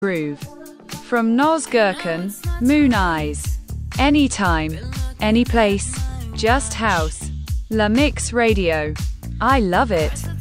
Groove. From Noz Gherkin, Moon Eyes. Anytime, any place, just house. La Mix Radio. I love it.